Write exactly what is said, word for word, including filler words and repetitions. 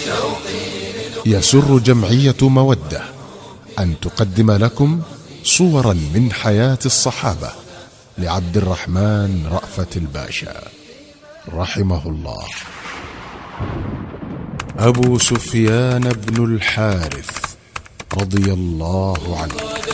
يسر جمعية مودة أن تقدم لكم صورا من حياة الصحابة لعبد الرحمن رأفت الباشا رحمه الله. أبو سفيان بن الحارث رضي الله عنه.